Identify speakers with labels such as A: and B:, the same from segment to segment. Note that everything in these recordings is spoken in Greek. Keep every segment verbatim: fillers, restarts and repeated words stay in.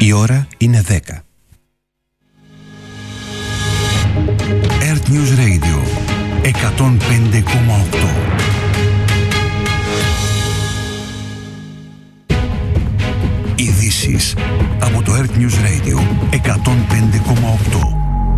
A: Η ώρα είναι δέκα. Earth News Radio εκατόν πέντε κόμμα οκτώ. Ειδήσεις από το Earth News Radio εκατόν πέντε κόμμα οκτώ.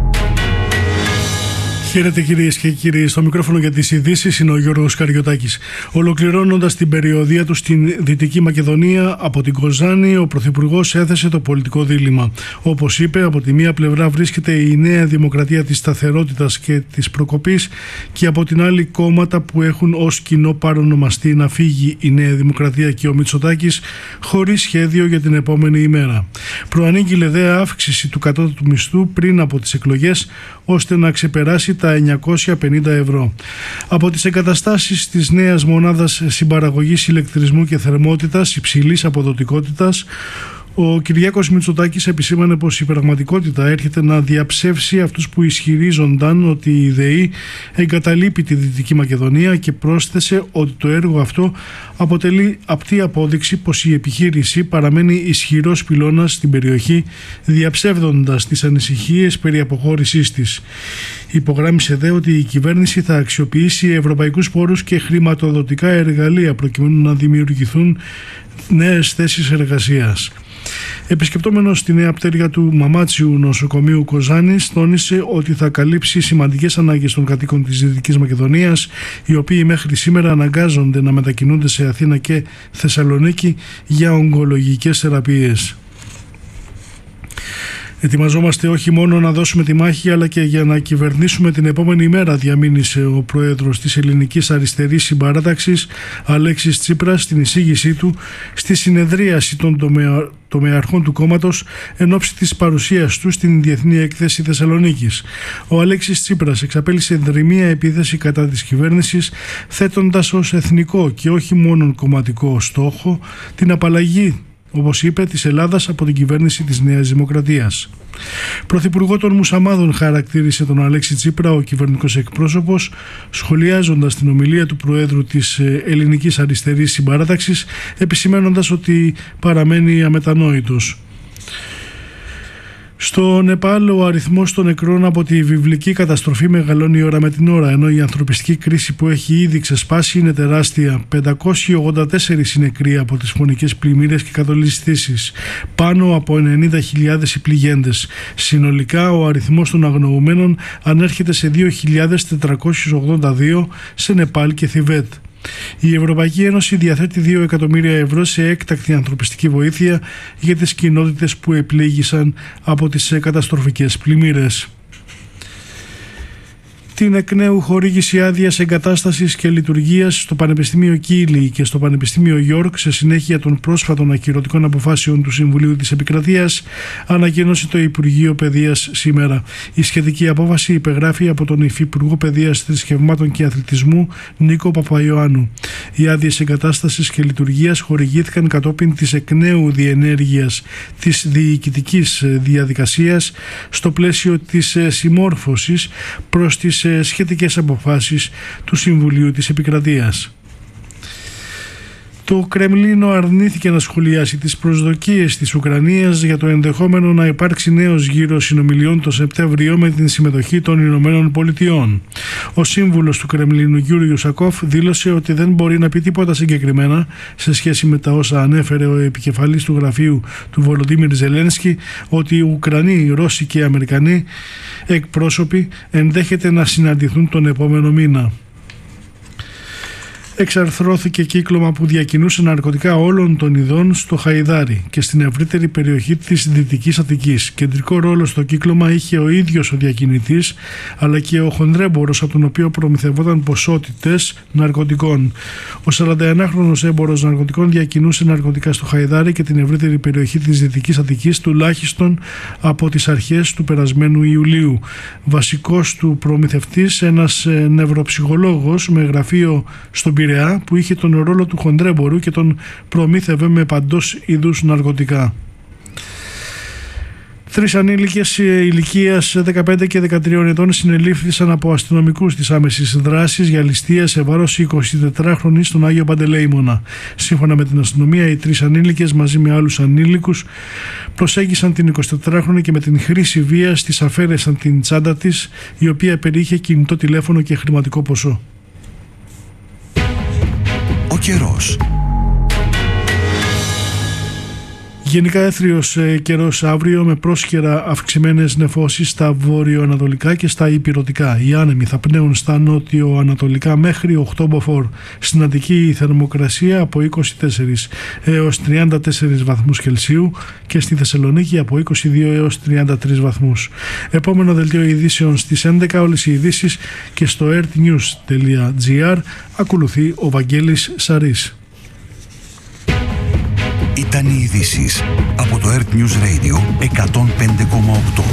B: Χαίρετε κυρίες και κύριοι, στο μικρόφωνο για τις ειδήσεις είναι ο Γιώργος Καριωτάκης. Ολοκληρώνοντας την περιοδεία του στην Δυτική Μακεδονία από την Κοζάνη, ο Πρωθυπουργός έθεσε το πολιτικό δίλημμα. Όπως είπε, από τη μία πλευρά βρίσκεται η Νέα Δημοκρατία της σταθερότητας και της προκοπής και από την άλλη κόμματα που έχουν ως κοινό παρονομαστή να φύγει η Νέα Δημοκρατία και ο Μητσοτάκης χωρίς σχέδιο για την επόμενη ημέρα. Προανήγγειλε δε αύξηση του κατώτατου μισθού πριν από τις εκλογές ώστε να ξεπεράσει τα εννιακόσια πενήντα ευρώ. Από τις εγκαταστάσεις της νέας μονάδας συμπαραγωγής ηλεκτρισμού και θερμότητας υψηλής αποδοτικότητας, ο Κυριάκος Μητσοτάκης επισήμανε πως η πραγματικότητα έρχεται να διαψεύσει αυτούς που ισχυρίζονταν ότι η ΔΕΗ εγκαταλείπει τη Δυτική Μακεδονία και πρόσθεσε ότι το έργο αυτό αποτελεί απτή απόδειξη πως η επιχείρηση παραμένει ισχυρός πυλώνας στην περιοχή, διαψεύδοντας τις ανησυχίες περί αποχώρησής της. Υπογράμμισε δε ότι η κυβέρνηση θα αξιοποιήσει ευρωπαϊκούς πόρους και χρηματοδοτικά εργαλεία προκειμένου να δημιουργηθούν νέες θέσεις εργασίας. Επισκεπτόμενος τη νέα πτέρυγα του Μαμάτσιου νοσοκομείου Κοζάνης, τόνισε ότι θα καλύψει σημαντικές ανάγκες των κατοίκων της Δυτικής Μακεδονίας, οι οποίοι μέχρι σήμερα αναγκάζονται να μετακινούνται σε Αθήνα και Θεσσαλονίκη για ογκολογικές θεραπείες. Ετοιμαζόμαστε όχι μόνο να δώσουμε τη μάχη αλλά και για να κυβερνήσουμε την επόμενη μέρα, διαμήνυσε ο πρόεδρος της Ελληνικής Αριστερής Συμπαράταξης Αλέξης Τσίπρας στην εισήγησή του στη συνεδρίαση των τομεα... τομεαρχών του κόμματος εν ώψη της παρουσίας του στην Διεθνή Έκθεση Θεσσαλονίκης. Ο Αλέξης Τσίπρας εξαπέλυσε δρυμία επίθεση κατά της κυβέρνησης, θέτοντας ως εθνικό και όχι μόνο κομματικό στόχο την απαλλαγή, όπως είπε, της Ελλάδας από την κυβέρνηση της Νέας Δημοκρατίας. Πρωθυπουργό των Μουσαμάδων χαρακτήρισε τον Αλέξη Τσίπρα ο κυβερνητικός εκπρόσωπος, σχολιάζοντας την ομιλία του Προέδρου της Ελληνικής Αριστερής Συμπαράταξης, επισημένοντας ότι παραμένει αμετανόητος. Στο Νεπάλ, ο αριθμός των νεκρών από τη βιβλική καταστροφή μεγαλώνει ώρα με την ώρα, ενώ η ανθρωπιστική κρίση που έχει ήδη ξεσπάσει είναι τεράστια. πεντακόσιοι ογδόντα τέσσερις είναι νεκροί από τις φωνικές πλημμύρες και κατολιστήσεις, πάνω από ενενήντα χιλιάδες οι πληγέντες. Συνολικά, ο αριθμός των αγνοωμένων ανέρχεται σε δύο χιλιάδες τετρακόσιους ογδόντα δύο σε Νεπάλ και Θιβέτ. Η Ευρωπαϊκή Ένωση διαθέτει δύο εκατομμύρια ευρώ σε έκτακτη ανθρωπιστική βοήθεια για τις κοινότητες που επλήγησαν από τις καταστροφικές πλημμύρες. Την εκ νέου χορήγηση άδειας εγκατάστασης και λειτουργίας στο Πανεπιστήμιο Κίλι και στο Πανεπιστήμιο Γιόρκ σε συνέχεια των πρόσφατων ακυρωτικών αποφάσεων του Συμβουλίου της Επικρατείας ανακοίνωσε το Υπουργείο Παιδείας σήμερα. Η σχετική απόφαση υπεγράφει από τον Υφυπουργό Παιδείας, Θρησκευμάτων και Αθλητισμού Νίκο Παπαϊωάννου. Οι άδειες εγκατάστασης και λειτουργίας χορηγήθηκαν κατόπιν της εκ νέου διενέργειας της διοικητικής διαδικασίας στο πλαίσιο της συμμόρφωσης προς τις σχετικές αποφάσεις του Συμβουλίου της Επικρατείας. Το Κρεμλίνο αρνήθηκε να σχολιάσει τις προσδοκίες της Ουκρανίας για το ενδεχόμενο να υπάρξει νέος γύρος συνομιλιών το Σεπτέμβριο με την συμμετοχή των Ηνωμένων Πολιτειών. Ο σύμβουλος του Κρεμλίνου Γιούρι Ιουσακόφ δήλωσε ότι δεν μπορεί να πει τίποτα συγκεκριμένα σε σχέση με τα όσα ανέφερε ο επικεφαλής του γραφείου του Βολοντίμιρ Ζελένσκι, ότι οι Ουκρανοί, οι Ρώσοι και οι Αμερικανοί εκπρόσωποι ενδέχεται να συναντηθούν τον επόμενο μήνα. Εξαρθρώθηκε κύκλωμα που διακινούσε ναρκωτικά όλων των ειδών στο Χαϊδάρι και στην ευρύτερη περιοχή της Δυτικής Αττικής. Κεντρικό ρόλο στο κύκλωμα είχε ο ίδιος ο διακινητής, αλλά και ο χονδρέμπορος από τον οποίο προμηθευόταν ποσότητες ναρκωτικών. Ο σαρανταενάχρονος έμπορος ναρκωτικών διακινούσε ναρκωτικά στο Χαϊδάρι και την ευρύτερη περιοχή της Δυτικής Αττικής τουλάχιστον από τις αρχές του περασμένου Ιουλίου. Βασικός του προμηθευτής, ένας νευροψυχολόγος με γραφείο στον Πειραιά, που είχε τον ρόλο του χοντρέμπορου και τον προμήθευε με παντός είδους ναρκωτικά. Τρεις ανήλικες ηλικίας δεκαπέντε και δεκατρία ετών συνελήφθησαν από αστυνομικούς της άμεσης δράσης για ληστεία σε βάρος εικοσιτετράχρονης στον Άγιο Παντελεήμονα. Σύμφωνα με την αστυνομία, οι τρεις ανήλικες μαζί με άλλους ανήλικους προσέγγισαν την εικοσιτετράχρονη και με την χρήση βίας της αφαίρεσαν την τσάντα της, η οποία περιείχε κινητό τηλέφωνο και χρηματικό ποσό.
A: Ο καιρός.
B: Γενικά έθριος ε, καιρός αύριο με πρόσκαιρα αυξημένες νεφώσεις στα βόρειο-ανατολικά και στα ηπειρωτικά. Οι άνεμοι θα πνέουν στα νότιο-ανατολικά μέχρι οκτώ μποφόρ. Στην Αττική η θερμοκρασία από είκοσι τέσσερα έως τριάντα τέσσερα βαθμούς Κελσίου και στη Θεσσαλονίκη από είκοσι δύο έως τριάντα τρεις βαθμούς. Επόμενο δελτίο ειδήσεων στις έντεκα, όλες οι ειδήσεις και στο earthnews τελεία gr. Ακολουθεί ο Βαγγέλης Σαρής.
A: Ήταν οι ειδήσεις από το Earth News Radio εκατόν πέντε κόμμα οκτώ.